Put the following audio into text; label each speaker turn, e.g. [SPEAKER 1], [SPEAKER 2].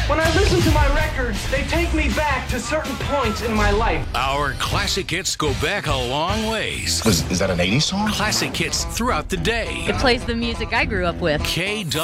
[SPEAKER 1] When I listen to my records, they take me back to certain points in my life.
[SPEAKER 2] Our classic hits go back a long ways.
[SPEAKER 3] Is that an 80s song?
[SPEAKER 2] Classic hits throughout the day.
[SPEAKER 4] It plays the music I grew up with.
[SPEAKER 2] KW.